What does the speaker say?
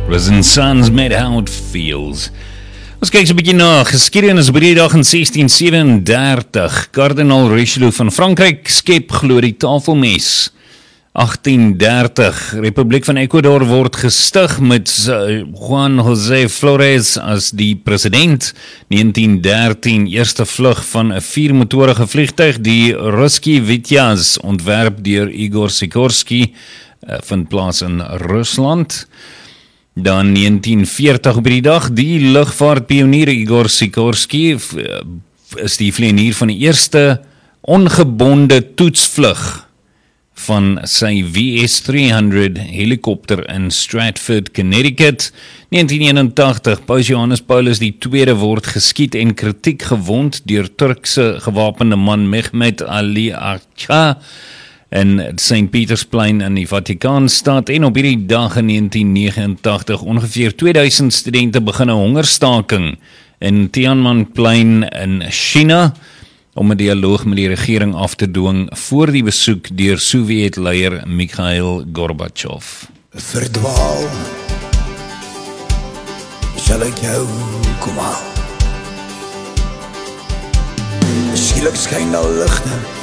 Risen Sons met How It Feels. Ons kyk so 'n bietjie na geskiedenis. Op die dag in 1637, Kardinaal Richelieu van Frankryk skep glo die tafelmes. 1830, Republiek van Ecuador word gestig met Juan José Flores as die president. 1913, eerste vlug van 'n 4-motorige vliegtuig, die Ruski Vityaz, ontwerp deur Igor Sikorsky, vind plaas in Rusland. Dan 1940 op die dag, die lugvaartpionier Igor Sikorsky is die vlieënier van die eerste ongebonde toetsvlug van sy VS-300 helikopter in Stratford, Connecticut. 1981, Paus Johannes Paulus II word geskiet en kritiek gewond deur Turkse gewapende man Mehmet Ali Agca in St. Petersplein in die Vatikaanstad. En op hierdie dag in 1989, ongeveer 2000 studente begin 'n hongerstaking in Tiananmenplein in China, om 'n dialoog met die regering af te dwing voor die besoek deur Sowjet-leier Mikhail Gorbachev. Verdwaal, sal ek jou kom haal. Skielik skyn al ligte